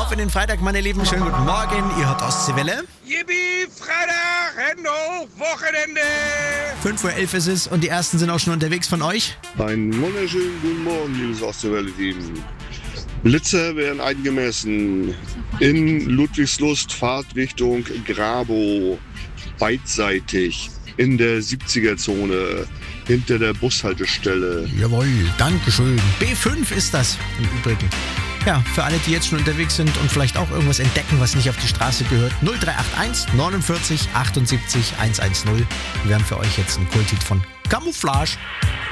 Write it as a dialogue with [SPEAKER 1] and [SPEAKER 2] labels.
[SPEAKER 1] auf in den Freitag, meine Lieben. Schönen guten Morgen. Ihr hört Ostseewelle.
[SPEAKER 2] Yippie, Freitag, Hände hoch, Wochenende.
[SPEAKER 1] 5:11 Uhr ist es und die ersten sind auch schon unterwegs von euch.
[SPEAKER 3] Einen wunderschönen guten Morgen, liebes Ostseewelle-Team. Blitze werden eingemessen in Ludwigslust, Fahrtrichtung Grabow, beidseitig in der 70er-Zone, hinter der Bushaltestelle.
[SPEAKER 1] Jawohl, Dankeschön. B5 ist das im Übrigen. Ja, für alle, die jetzt schon unterwegs sind und vielleicht auch irgendwas entdecken, was nicht auf die Straße gehört. 0381 49 78 110. Wir haben für euch jetzt ein Kulthit von Camouflage.